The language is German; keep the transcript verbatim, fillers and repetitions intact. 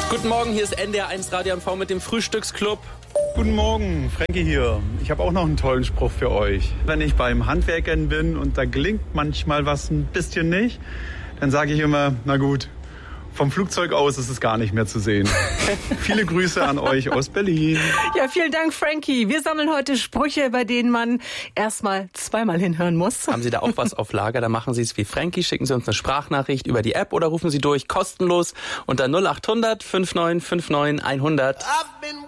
Guten Morgen, hier ist N D R eins Radio M V mit dem Frühstücksclub. Guten Morgen, Frankie hier. Ich habe auch noch einen tollen Spruch für euch. Wenn ich beim Handwerkern bin und da gelingt manchmal was ein bisschen nicht, dann sage ich immer, na gut, vom Flugzeug aus ist es gar nicht mehr zu sehen. Viele Grüße an euch aus Berlin. Ja, vielen Dank, Frankie. Wir sammeln heute Sprüche, bei denen man erstmal zweimal hinhören muss. Haben Sie da auch was auf Lager? Da machen Sie es wie Frankie. Schicken Sie uns eine Sprachnachricht über die App oder rufen Sie durch kostenlos unter null acht hundert fünfundneunzig neunundfünfzig hundert.